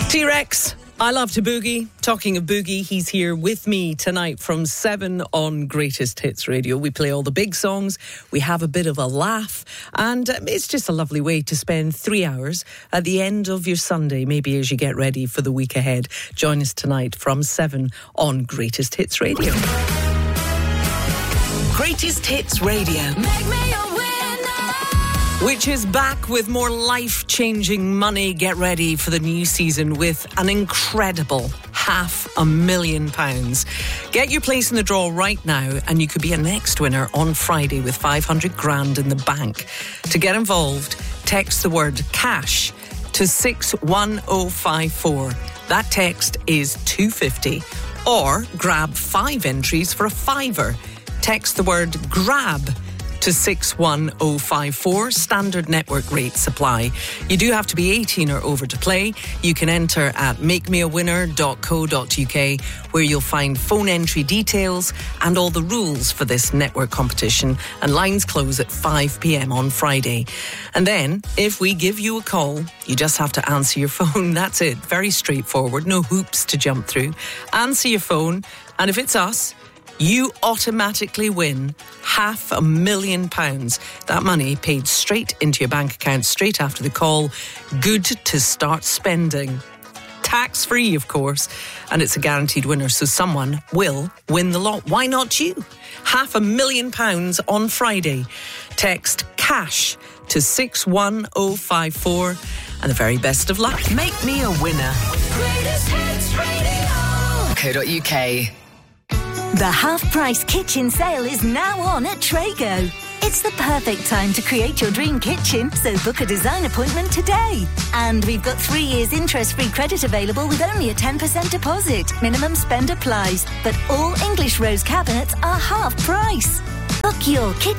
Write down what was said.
T-Rex, I love to boogie. Talking of boogie, he's here with me tonight from 7 on Greatest Hits Radio. We play all the big songs, we have a bit of a laugh, and it's just a lovely way to spend 3 hours at the end of your Sunday, maybe as you get ready for the week ahead. Join us tonight from 7 on Greatest Hits Radio. Greatest Hits Radio. Make me a winner. Which is back with more life-changing money. Get ready for the new season with an incredible £500,000. Get your place in the draw right now and you could be a next winner on Friday with 500 grand in the bank. To get involved, text the word cash to 61054. That text is £250. Or grab 5 entries for a £5. Text the word grab to 61054. Standard network rates apply. You do have to be 18 or over to play. You can enter at makemeawinner.co.uk, where you'll find phone entry details and all the rules for this network competition. And lines close at 5 p.m. on Friday. And then, if we give you a call, you just have to answer your phone. That's it. Very straightforward. No hoops to jump through. Answer your phone, and if it's us, you automatically win £500,000. That money paid straight into your bank account straight after the call. Good to start spending. Tax-free, of course. And it's a guaranteed winner, so someone will win the lot. Why not you? £500,000 on Friday. Text CASH to 61054. And the very best of luck. Make me a winner. Greatest Hits Radio.co.uk. The half-price kitchen sale is now on at Trago. It's the perfect time to create your dream kitchen, so book a design appointment today. And we've got 3 years interest-free credit available with only a 10% deposit. Minimum spend applies, but all English rose cabinets are half price. Book your kitchen